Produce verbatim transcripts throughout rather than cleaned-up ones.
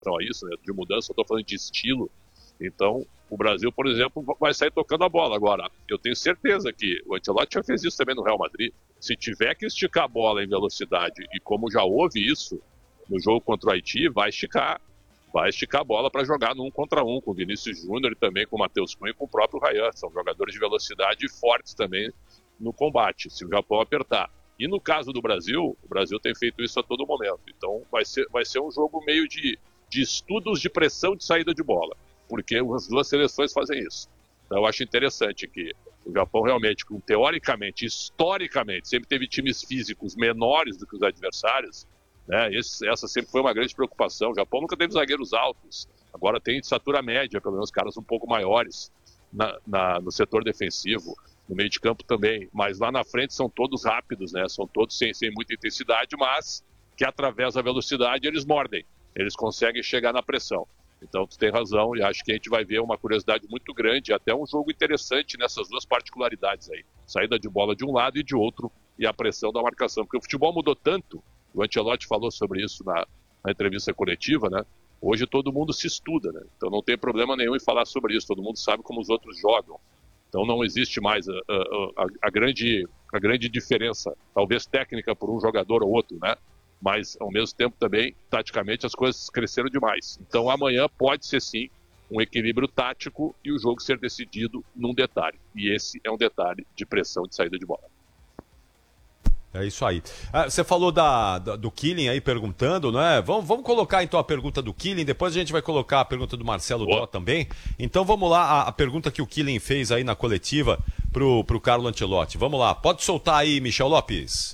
a isso, né, de mudança, eu estou falando de estilo. Então, o Brasil, por exemplo, vai sair tocando a bola. Agora, eu tenho certeza que o Ancelotti já fez isso também no Real Madrid. Se tiver que esticar a bola em velocidade, e como já houve isso no jogo contra o Haiti, vai esticar. Vai esticar a bola para jogar no um contra um, com o Vinícius Júnior e também com o Matheus Cunha e com o próprio Ryan. São jogadores de velocidade e fortes também no combate, se o Japão apertar. E no caso do Brasil, o Brasil tem feito isso a todo momento. Então vai ser, vai ser um jogo meio de, de estudos de pressão de saída de bola, porque as duas seleções fazem isso. Então eu acho interessante que o Japão realmente, teoricamente, historicamente, sempre teve times físicos menores do que os adversários, né? Esse, essa sempre foi uma grande preocupação. O Japão nunca teve zagueiros altos, agora tem de estatura média, pelo menos caras um pouco maiores na, na, no setor defensivo, no meio de campo também, mas lá na frente são todos rápidos, né? São todos sem, sem muita intensidade, mas que através da velocidade eles mordem, eles conseguem chegar na pressão. Então tu tem razão, e acho que a gente vai ver uma curiosidade muito grande, até um jogo interessante nessas duas particularidades aí, saída de bola de um lado e de outro, e a pressão da marcação, porque o futebol mudou tanto. O Ancelotti falou sobre isso na, na entrevista coletiva, né? Hoje todo mundo se estuda, né? Então não tem problema nenhum em falar sobre isso, todo mundo sabe como os outros jogam. Então não existe mais a, a, a, a, grande, a grande diferença, talvez técnica por um jogador ou outro, né? Mas ao mesmo tempo também, taticamente, as coisas cresceram demais. Então amanhã pode ser sim um equilíbrio tático e o jogo ser decidido num detalhe. E esse é um detalhe de pressão de saída de bola. É isso aí. Ah, você falou da, da, do Killing aí perguntando, não é? Vamos, vamos colocar então a pergunta do Killing, depois a gente vai colocar a pergunta do Marcelo Dó também. Então vamos lá, a, a pergunta que o Killing fez aí na coletiva pro, pro Carlo Ancelotti. Vamos lá, pode soltar aí, Michel Lopes.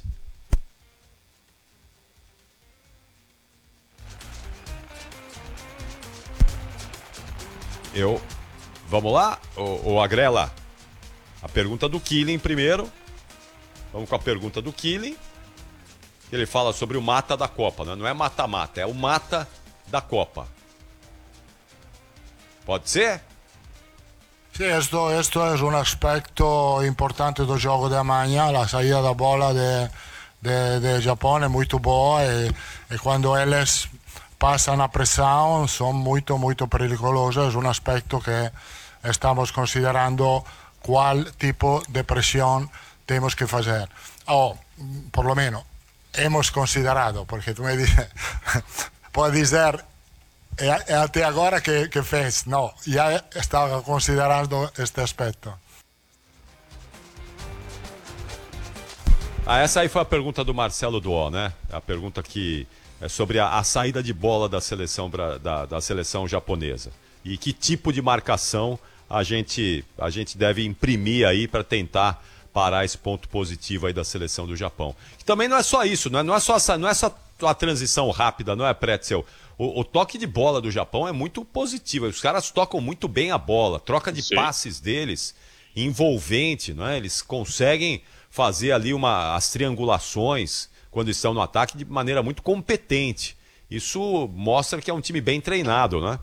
Eu... Vamos lá, o, o Agrela? A pergunta do Killing primeiro. Vamos com a pergunta do Killing. Ele fala sobre o mata da Copa, né? Não é mata-mata, é o mata da Copa. Pode ser? Sì, questo, questo è un aspetto importante del gioco da manhã, la saída da bola do Japão é muito boa e, e quando eles passam a pressão são muito, muito perigosos. É um aspecto que estamos considerando qual tipo de pressão temos que fazer. O, por lo menos, hemos considerado, porque tu me dices, puedes dizer, é até agora que, que fez. Não, já estava considerando este aspecto. Ah, essa aí foi a pergunta do Marcelo Dó, né? A pergunta que é sobre a, a saída de bola da seleção, pra, da, da seleção japonesa. E que tipo de marcação a gente, a gente deve imprimir aí para tentar parar esse ponto positivo aí da seleção do Japão. Que também não é só isso, não é, não é, só, não é só a transição rápida, não é, Pretzel? O, o toque de bola do Japão é muito positivo, os caras tocam muito bem a bola, troca de Sim. passes deles, envolvente, não é? Eles conseguem fazer ali uma, as triangulações quando estão no ataque de maneira muito competente. Isso mostra que é um time bem treinado, não é?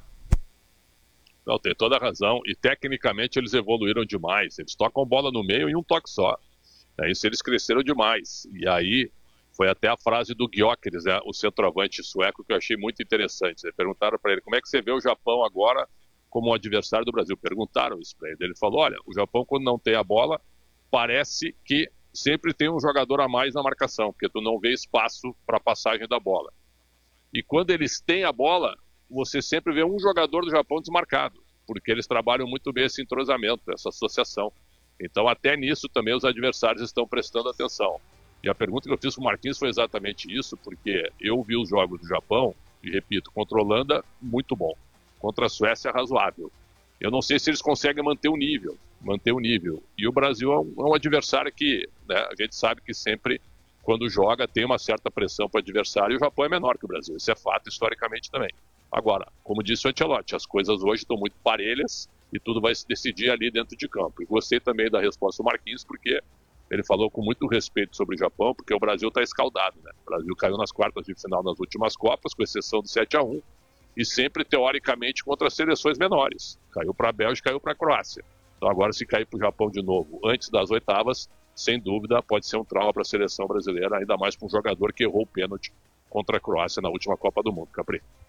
Não, tem toda a razão. E tecnicamente eles evoluíram demais. Eles tocam bola no meio em um toque só. É isso, eles cresceram demais. E aí foi até a frase do Gyökeres, né, o centroavante sueco, que eu achei muito interessante. Eles perguntaram para ele, como é que você vê o Japão agora como um adversário do Brasil? Perguntaram isso para ele. Ele falou, olha, o Japão quando não tem a bola, parece que sempre tem um jogador a mais na marcação, porque tu não vê espaço para a passagem da bola. E quando eles têm a bola, você sempre vê um jogador do Japão desmarcado, porque eles trabalham muito bem esse entrosamento, essa associação. Então, até nisso também os adversários estão prestando atenção. E a pergunta que eu fiz para o Marquinhos foi exatamente isso, porque eu vi os jogos do Japão, e repito, contra a Holanda, muito bom. Contra a Suécia, razoável. Eu não sei se eles conseguem manter o nível, manter o nível. E o Brasil é um, é um adversário que, né, a gente sabe que sempre, quando joga, tem uma certa pressão para o adversário, e o Japão é menor que o Brasil. Isso é fato historicamente também. Agora, como disse o Ancelotti, as coisas hoje estão muito parelhas e tudo vai se decidir ali dentro de campo. E gostei também da resposta do Marquinhos, porque ele falou com muito respeito sobre o Japão, porque o Brasil está escaldado, né? O Brasil caiu nas quartas de final nas últimas Copas, com exceção do sete a um, e sempre, teoricamente, contra seleções menores. Caiu para a Bélgica, caiu para a Croácia. Então agora, se cair para o Japão de novo antes das oitavas, sem dúvida, pode ser um trauma para a seleção brasileira, ainda mais para um jogador que errou o pênalti contra a Croácia na última Copa do Mundo, Capri.